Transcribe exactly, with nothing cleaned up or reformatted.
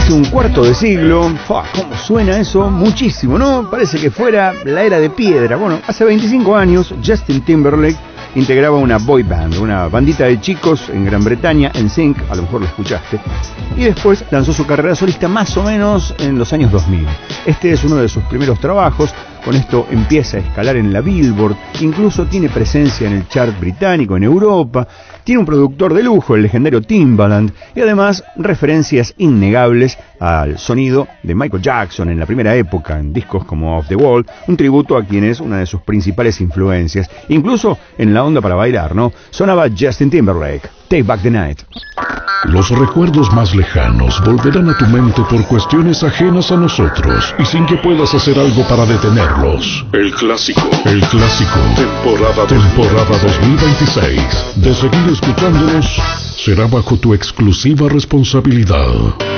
hace un cuarto de siglo. ¡Fua! ¿Cómo suena eso? Muchísimo, ¿no? Parece que fuera la era de piedra. Bueno, hace veinticinco años Justin Timberlake integraba una boy band, una bandita de chicos en Gran Bretaña, N Sync, a lo mejor lo escuchaste, y después lanzó su carrera solista más o menos en los años dos mil. Este es uno de sus primeros trabajos. Con esto empieza a escalar en la Billboard, incluso tiene presencia en el chart británico en Europa, tiene un productor de lujo, el legendario Timbaland, y además referencias innegables al sonido de Michael Jackson en la primera época, en discos como Off the Wall, un tributo a quien es una de sus principales influencias, incluso en la onda para bailar, ¿no? Sonaba Justin Timberlake, Take Back the Night. Los recuerdos más lejanos volverán a tu mente por cuestiones ajenas a nosotros y sin que puedas hacer algo para detenerlos. El clásico, el clásico, temporada, temporada dos mil veintiséis. De seguir escuchándonos, será bajo tu exclusiva responsabilidad.